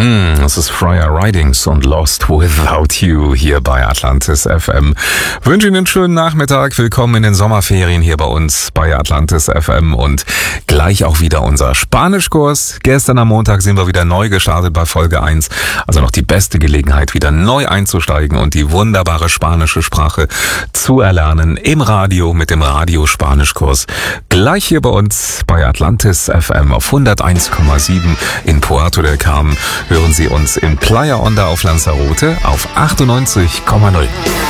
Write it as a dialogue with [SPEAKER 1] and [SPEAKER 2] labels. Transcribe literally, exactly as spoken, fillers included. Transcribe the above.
[SPEAKER 1] Mhm, das ist Friar Ridings und Lost Without You hier bei Atlantis F M. Wünsche Ihnen einen schönen Nachmittag. Willkommen in den Sommerferien hier bei uns bei Atlantis F M und gleich auch wieder unser Spanischkurs. Gestern am Montag sind wir wieder neu gestartet bei Folge eins. Also noch die beste Gelegenheit, wieder neu einzusteigen und die wunderbare spanische Sprache zu erlernen im Radio mit dem Radio-Spanischkurs. Gleich hier bei uns bei Atlantis F M auf hunderteins Komma sieben in Puerto del Carmen. Hören Sie uns in Playa Onda auf Lanzarote auf achtundneunzig Komma null.